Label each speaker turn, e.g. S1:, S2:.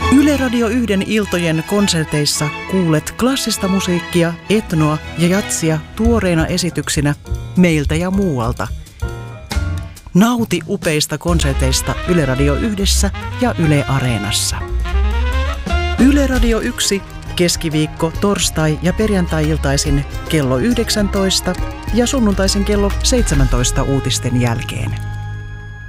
S1: Yle Radio 1 iltojen konserteissa kuulet klassista musiikkia, etnoa ja jatsia tuoreina esityksinä meiltä ja muualta. Nauti upeista konserteista Yle Radio 1 ja Yle Areenassa. Yle Radio 1 keskiviikko, torstai ja perjantai-iltaisin kello 19 ja sunnuntaisin kello 17 uutisten jälkeen.